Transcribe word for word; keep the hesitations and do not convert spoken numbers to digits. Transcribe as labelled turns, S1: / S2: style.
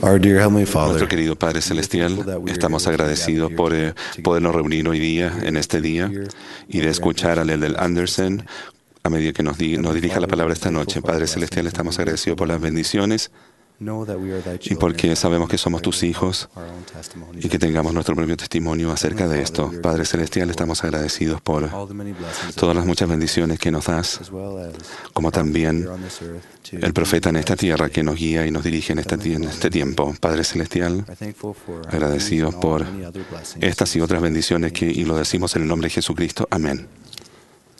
S1: Our dear Heavenly
S2: Nuestro
S1: Father,
S2: querido Padre Celestial, estamos agradecidos por eh, podernos reunir hoy día, en este día, y de escuchar a Lelel Anderson a medida que nos, di- nos dirija la palabra esta noche. Padre Celestial, estamos agradecidos por las bendiciones y porque sabemos que somos tus hijos y que tengamos nuestro propio testimonio acerca de esto. Padre Celestial, estamos agradecidos por todas las muchas bendiciones que nos das, como también el profeta en esta tierra que nos guía y nos dirige en, esta tie- en este tiempo. Padre Celestial, agradecidos por estas y otras bendiciones que, y lo decimos en el nombre de Jesucristo. Amén.